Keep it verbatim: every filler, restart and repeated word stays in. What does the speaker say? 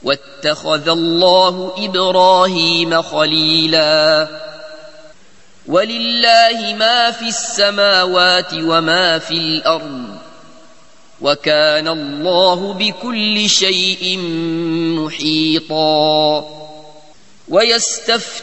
واتخذ الله إبراهيم خليلا ولله ما في السماوات وما في الأرض وكان الله بكل شيء محيطا ويستفتح